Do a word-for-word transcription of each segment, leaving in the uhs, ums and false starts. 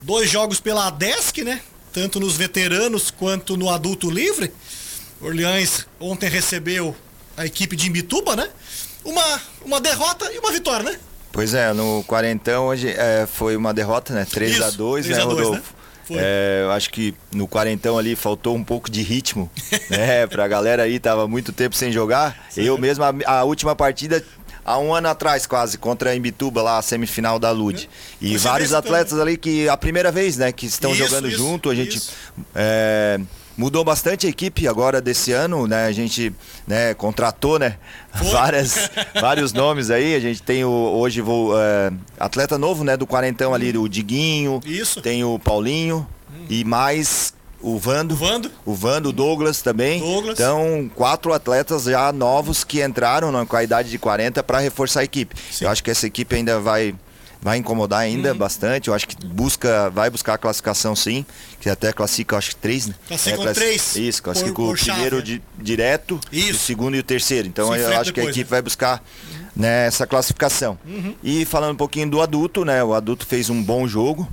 Dois jogos pela ADESC, né? Tanto nos veteranos quanto no adulto livre. Orleans ontem recebeu a equipe de Imbituba, né? Uma, uma derrota e uma vitória, né? Pois é, no quarentão hoje é, foi uma derrota, né? três a dois, né, Rodolfo? Né? É, eu acho que no quarentão ali faltou um pouco de ritmo, né? Pra galera aí, tava muito tempo sem jogar. Sim. Eu mesmo, a, a última partida, há um ano atrás quase, contra a Imbituba, lá a semifinal da L U D. É. E Você vários atletas também ali que a primeira vez, né? Que estão isso, jogando isso, junto, a gente... É, mudou bastante a equipe agora desse ano, né? A gente, né, contratou, né? Várias, vários nomes aí. A gente tem o, hoje vou, é, atleta novo, né? Do quarentão ali, o Diguinho. Isso. Tem o Paulinho hum. e mais o Vando. O Vando. O Vando, o Douglas também. Douglas. Então, quatro atletas já novos que entraram, né, com a idade de quarenta para reforçar a equipe. Sim. Eu acho que essa equipe ainda vai... Vai incomodar ainda uhum. bastante. Eu acho que busca, vai buscar a classificação sim. Que até classifica, eu acho que três, né? Classificam é, classi... três. Isso, classifica o primeiro di... direto, Isso. o segundo e o terceiro. Então Se eu acho depois, que a equipe né? vai buscar uhum. né, essa classificação. Uhum. E falando um pouquinho do adulto, né? O adulto fez um bom jogo.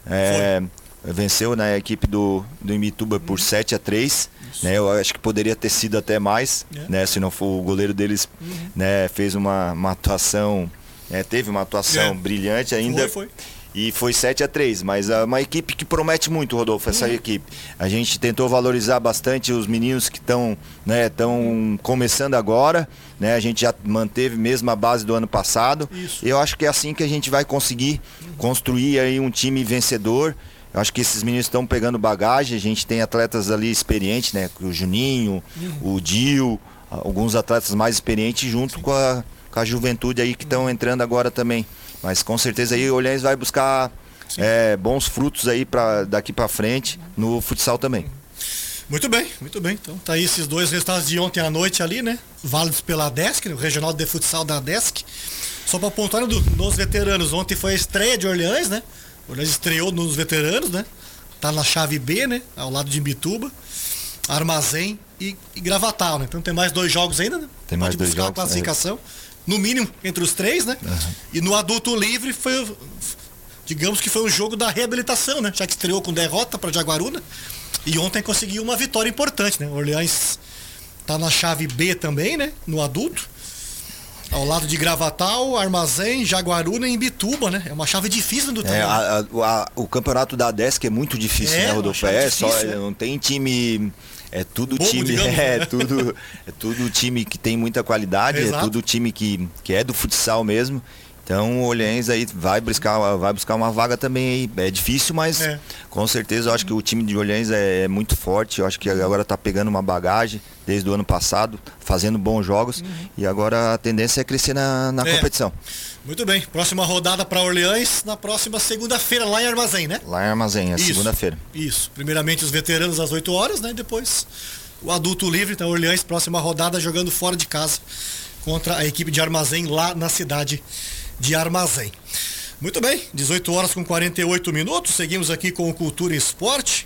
É, venceu, né, a equipe do, do Imbituba por uhum. sete a três. Né, eu acho que poderia ter sido até mais, é. né? Se não for o goleiro deles, uhum. né, fez uma, uma atuação. É, teve uma atuação é. brilhante ainda. Foi, foi. E foi sete a três, mas é uma equipe que promete muito, Rodolfo, essa uhum. equipe. A gente tentou valorizar bastante os meninos que estão, né, estão começando agora, né? A gente já manteve mesmo a base do ano passado. Isso. E eu acho que é assim que a gente vai conseguir uhum. construir aí um time vencedor. Eu acho que esses meninos estão pegando bagagem, a gente tem atletas ali experientes, né? O Juninho, uhum. o Dil, alguns atletas mais experientes junto Sim. com a com a juventude aí que estão entrando agora também. Mas com certeza aí o Orleans vai buscar é, bons frutos aí pra, daqui para frente no futsal também. Muito bem, muito bem. Então tá aí esses dois resultados de ontem à noite ali, né? Válidos pela ADESC, né? O Regional de Futsal da ADESC. Só para apontar do, dos veteranos, ontem foi a estreia de Orleans, né? O Orleans estreou nos veteranos, né? Tá na chave B, né? Ao lado de Imbituba, Armazém e, e Gravatal, né? Então tem mais dois jogos ainda, né? Tem mais Pode dois buscar jogos. A classificação. É. No mínimo entre os três, né? Uhum. E no adulto livre foi, digamos que foi um jogo da reabilitação, né? Já que estreou com derrota para Jaguaruna e ontem conseguiu uma vitória importante, né? O Orleans tá na chave B também, né? No adulto, ao lado de Gravatal, Armazém, Jaguaruna e Imbituba, né? É uma chave difícil do é, a, a, a, o campeonato da ADESC é muito difícil, é, né, Rodolfo? É, difícil, só, é. Não tem time... É tudo Bobo, time, digamos, é, né? tudo, é tudo time que tem muita qualidade, Exato. É tudo time que, que é do futsal mesmo. Então o Orleans aí vai buscar, vai buscar uma vaga também aí. É difícil, mas é. com certeza eu acho que o time de Orleans é, é muito forte. Eu acho que agora tá pegando uma bagagem desde o ano passado, fazendo bons jogos. Uhum. E agora a tendência é crescer na, na é. competição. Muito bem, próxima rodada para Orleans na próxima segunda-feira lá em Armazém, né? Lá em Armazém, é segunda-feira. Isso, primeiramente os veteranos às oito horas, né? Depois o adulto livre, então Orleans, próxima rodada jogando fora de casa contra a equipe de Armazém lá na cidade de Armazém. Muito bem, dezoito horas com quarenta e oito minutos, seguimos aqui com o Cultura e Esporte.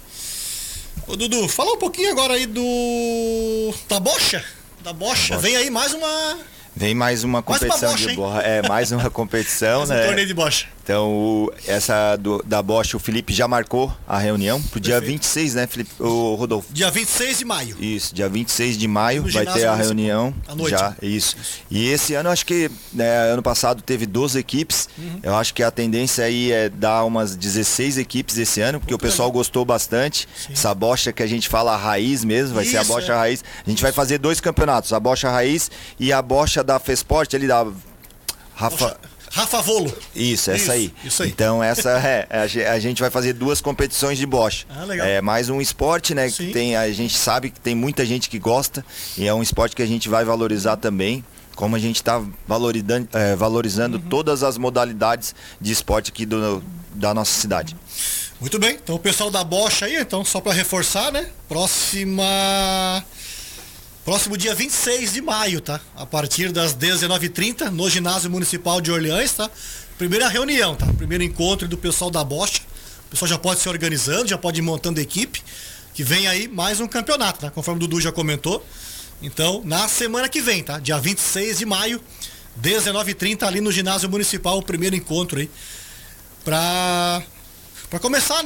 Ô Dudu, fala um pouquinho agora aí do... da bocha, da bocha, vem aí mais uma... Vem mais uma competição mais bocha, de bocha, é, mais uma competição, mais né? Um torneio de bocha. Então, o, essa do, da bocha, o Felipe já marcou a reunião pro dia Perfeito. vinte e seis, né, Felipe? O Rodolfo. Dia vinte e seis de maio. Isso, dia vinte e seis de maio no vai ter a reunião. À noite. Já, isso. isso. E esse ano, acho que, né, ano passado teve doze equipes. Uhum. Eu acho que a tendência aí é dar umas dezesseis equipes esse ano, porque Muito o pessoal legal. gostou bastante. Sim. Essa bocha que a gente fala a raiz mesmo, vai isso, ser a bocha é. raiz. A gente vai fazer dois campeonatos, a bocha raiz e a bocha da Fesport ali da Rafa... Bocha... Rafa Volo. Isso, essa isso, aí. Isso aí. Então essa é, a gente vai fazer duas competições de bocha. Ah, legal. É mais um esporte, né? Sim. Que tem, a gente sabe que tem muita gente que gosta e é um esporte que a gente vai valorizar também. Como a gente está valorizando, é, valorizando uhum. todas as modalidades de esporte aqui do, da nossa cidade. Muito bem. Então o pessoal da bocha aí, então só para reforçar, né? Próxima Próximo dia vinte e seis de maio, tá? A partir das dezenove e trinta, no Ginásio Municipal de Orleans, tá? Primeira reunião, tá? Primeiro encontro do pessoal da bocha. O pessoal já pode se organizando, já pode ir montando equipe, que vem aí mais um campeonato, tá? Conforme o Dudu já comentou. Então, na semana que vem, tá? Dia vinte e seis de maio, dezenove e trinta, ali no Ginásio Municipal, o primeiro encontro aí, pra Para começar,